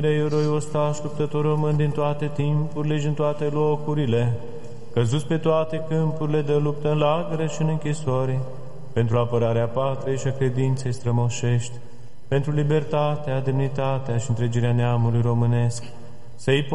eroi ostași, luptători români din toate timpurile și în toate locurile, căzuți pe toate câmpurile de luptă în lagăre și în închisori, pentru apărarea patriei și a credinței strămoșești, pentru libertatea, demnitatea și întregirea neamului românesc, să-i